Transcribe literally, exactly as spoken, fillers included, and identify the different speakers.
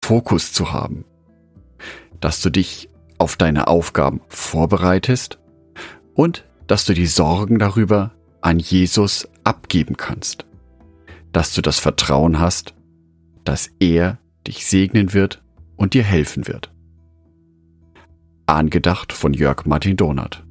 Speaker 1: Fokus zu haben, dass du dich auf deine Aufgaben vorbereitest und dass du die Sorgen darüber an Jesus abgeben kannst, dass du das Vertrauen hast, dass er dich segnen wird und dir helfen wird. Angedacht von Jörg Martin Donath.